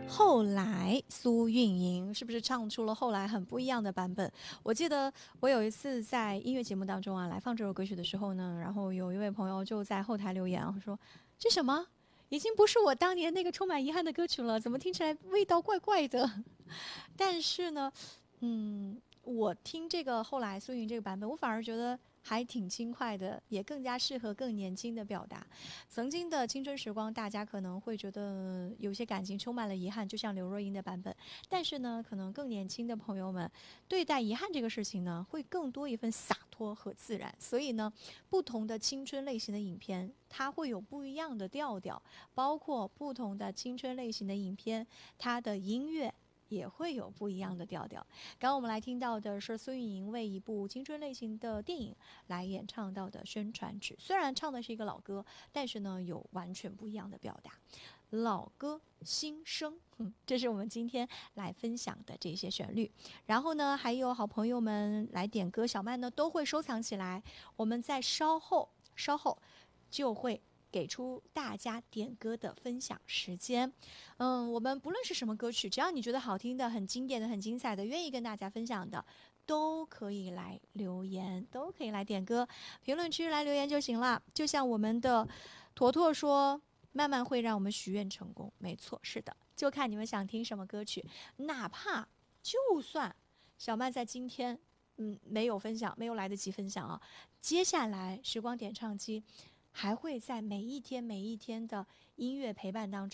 后来苏运莹是不是唱出了后来很不一样的版本？我记得我有一次在音乐节目当中啊，来放这首歌曲的时候呢，然后有一位朋友就在后台留言啊，说这什么？已经不是我当年那个充满遗憾的歌曲了，怎么听起来味道怪怪的？但是呢，我听这个后来苏运莹这个版本，我反而觉得还挺轻快的，也更加适合更年轻的表达。曾经的青春时光，大家可能会觉得有些感情充满了遗憾，就像刘若英的版本。但是呢，可能更年轻的朋友们对待遗憾这个事情呢，会更多一份洒脱和自然。所以呢，不同的青春类型的影片，它会有不一样的调调，包括不同的青春类型的影片，它的音乐也会有不一样的调调。刚刚我们来听到的是苏运莹为一部青春类型的电影来演唱到的宣传曲，虽然唱的是一个老歌，但是呢有完全不一样的表达。老歌新生，这是我们今天来分享的这些旋律。然后呢，还有好朋友们来点歌，小曼呢都会收藏起来。我们在稍后就会给出大家点歌的分享时间。我们不论是什么歌曲，只要你觉得好听的、很经典的、很精彩的，愿意跟大家分享的，都可以来留言，都可以来点歌，评论区来留言就行了。就像我们的坨坨说，慢慢会让我们许愿成功。没错，是的，就看你们想听什么歌曲，哪怕就算小曼在今天没有分享，没有来得及分享啊，接下来时光点唱机还会在每一天的音乐陪伴当中